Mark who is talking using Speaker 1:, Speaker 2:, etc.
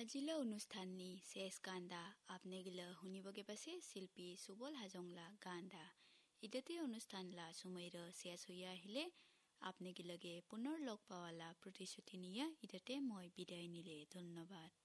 Speaker 1: আজিলা অনুষ্ঠাননি শেষ গানদা আপনি গিলা শুনিবগে পাছে শিল্পী সুবল হাজংলা গানদা ইদাতে অনুষ্ঠানলা সুমাইর শেষ হইয়া আহিলে আপনি গিলাগে পুনৰ লগ পাৱালা প্ৰতিশ্ৰুতি নিয়া ইদাতে মই বিদায় নিলে ধন্যবাদ।